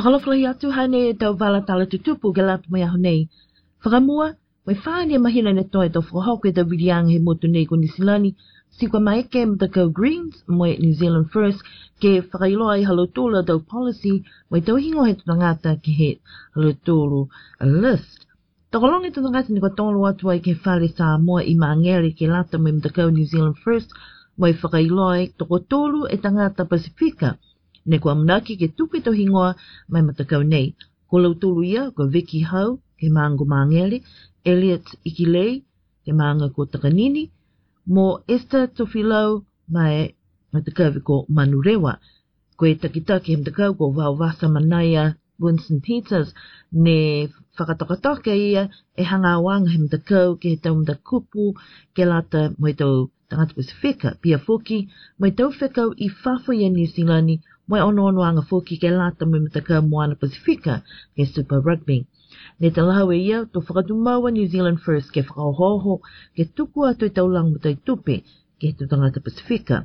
Whakalofalahi atu hane e tau wala tala tutupu ke latu mai aho nei. Whakamua, mai whaani e mahina ne toi tau whakahoko e tau wirianga he motu nei ko Nisilani, si kwa maeke mtakau Greens, moe New Zealand First, ke whakailoa i halotula tau policy, mai tau hingo he tutangata ke he halotulu a list. Takolongi tutangata ni kwa tolo atu ai ke whale sa moa i maangere ke lata mai mtakau New Zealand First, mai whakailoa e toko tolu e tangata Pasifika. Ne kua manaki ke tupe to hingoa mai matakau nei. Ko lautulu ia, ko Vicky Hau, ke maango maangere, Elliot Ikilei, ke maanga ko Takanini, mo Esther Tofilau, mai matakau ko Manurewa. Ko e takitaki he matakau ko Vauwasa Manaia Winston Peters, ne whakatokatoke ia e hanga wanga he matakau ke he tau matakupu ke lata mo e tau tangata Pasifika, pia foki, mai tau whekau i whawha ia New Zealani, mai ono anga foki ke lata mai mataka moana Pasifika ke Super Rugby. Ne te lahau e ia, to whakatumaua New Zealand First ke whakahoho ke tuku atu e taulang mutai tupe ke tu tangata Pasifika.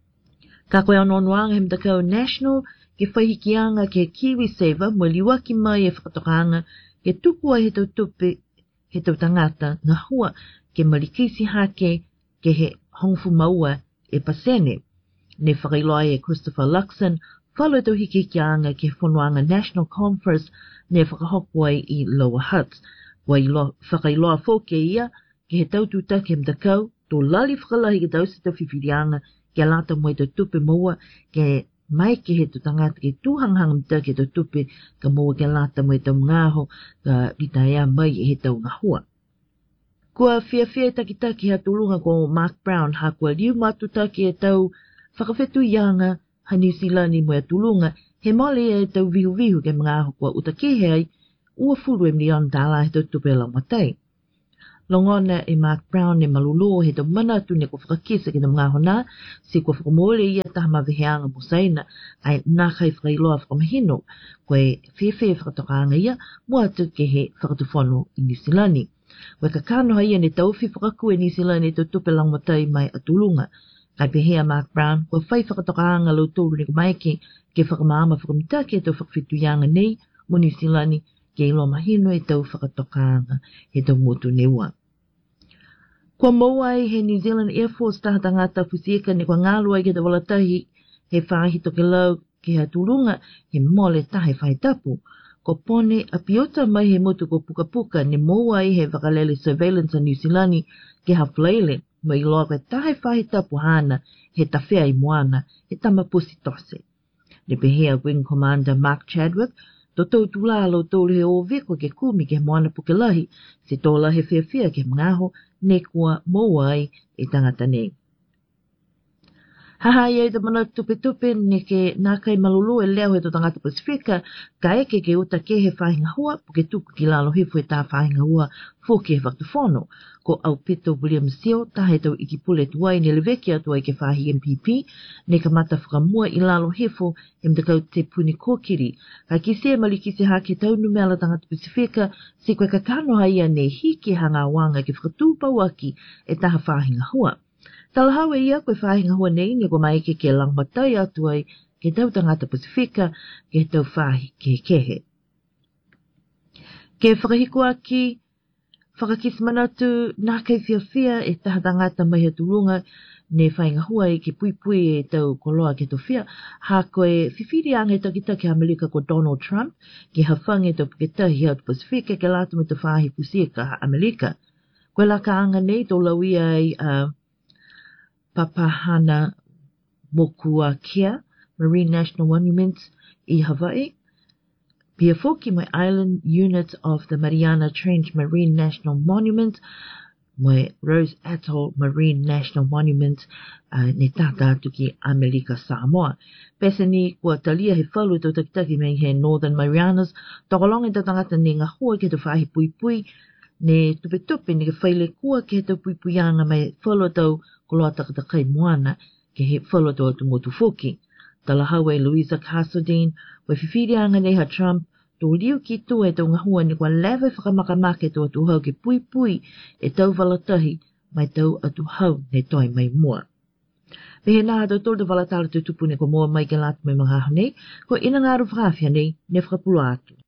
Ka koe ono anga he mataka National ke whahikianga ke Kiwi Saver mo liwaki mai e whakatokanga ke tuku ai he tau tupe he tau tangata ngā hua ke malikisi hake ke he hongfu maua e pasene. Ne whakailoa e Christopher Luxon, whalo tau hiki ki anga ke whanuanga National Conference ne whakahokua i Lower Huts. Wai whakailoa fōke ia ke he taututa ke mtakau, tō lali whakalahi ke tau se tau whiwhirianga ke lata moe tau tupe maua ke mai ke he tu tangata ke tūhanghanga mta ke tau tupe ka maua ke lata moe tau ngāho ka ritaya mai he tau ngahua. Kua whiawhia takitaki ha tulunga ko Mark Brown ha kua liu matutaki e tau whakawhetu ianga ha New Zealani moe tulunga he mole e tau vihu ke mga aho kua utakehe ai ua furu e milion dala he tau tupe la matai. Longona e Mark Brown e malulu he tau mana tu ne kua whakakisa ke na mga aho nā si kua whakamole ia taha maweheanga mo saina ai nā kai whakailoa whakamahino koe whewhe whakatokanga ia mua atu ke he whakatuwhono i New Zealani. Wai ka kanoha ia ne tau whiwhakaku e New Zealani tau tupe la matai mai atulunga. Kai pehea Mark Brown, kua whai whakatokaanga lau tōru ni kumaike ke whakamaama whakamita ke tau whakawhituianga nei mo New Zealani ke ilo mahino e tau whakatokaanga he tau motu neua. Kua mauai he New Zealand Air Force taha tangata pusieka ne kua ngālua i ke te walatahi he whāhi toke lau ke ha tūrunga he mole tahe whai tapu. Ko pone a piota mai he motu ko puka ne mauai he whakalele surveillance a New Zealani ke ha flaile. Mai loa koe tahe whahi tapu hana he tawhea i moana he tamapusi tose. Ne pehea Wing Commander Mark Chadwick, to tau tūlalo tōlu he o veko ke kumi ke moana pukelahi, se tōla he whiawhia ke mngaho ne kua mauai e tangata nei. Haha ia i te mana tupe ne ke nākai malulu e leo he to tangata Pasifika, ka eke ke uta ke he whahinga hua, po ke tuku ki lalo hifu e tā whahinga hua fōke he whaktuwhono. Ko au Pito William Seal, tā he tau ikipule tuai ne leveki atu ai ke whahi MPP, ne ka mata whakamua i lalo hifu e mtakau te puni kōkiri. Ka kise maliki se hake tau numela tangata Pasifika, si koe ka kanoha ia ne hiki hanga wanga ke whakatūpau aki e taha whahinga hua. Talahau e ia koe whahinga hua nei ne ko maike ke langmatai atu ai ke tau tangata Pasifika ke tau whahi ke kehe. Ke whakahiko aki, whakakismanatu nā kei whiawhia e taha tangata mai ha turunga ne whainga hua e ke puipui e tau koloa ke tawhia. Ha koe whiwhirianga e takita ke Amerika ko Donald Trump ke hawhange tau puketahi atu Pasifika ke lata me tau whahi pusieka ha Amerika. Koe laka anga nei tō lauia ai Papahana Mokuakea Marine National Monuments i Hawaii. Pia foki mai Island Unit of the Mariana Trench Marine National Monument, mai Rose Atoll Marine National Monument, ne tata atu ki Amerika Samoa. Pese ni kua talia he whalu tau takitaki mei he Northern Marianas, tokolonga tau tangata ne ngā hua ke tau whahi puipui, ne tupe ne ke whaile kua ke tau puipuianga mai whalu tau koloa takatakai moana ke he whalu tau atu motu foki. Talahau e Louisa Castledine, wai whiwhirianga nei ha Trump, tō liu ki tō e tau ngahua ni kua lewe whakamakamake tō atu hau ke puipui e tau walatahi mai tau atu hau ne toi mai mua. Pehe nā hata tō te walatala te tupu ne ko mua mai ke lātu me mga nei, ko ina ngāru whakawhia nei, ne whakapulu atu.